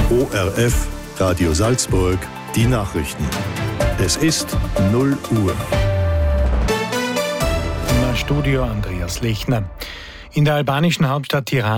ORF Radio Salzburg, die Nachrichten. Es ist 0 Uhr. Im Studio Andreas Lechner. In der albanischen Hauptstadt Tirana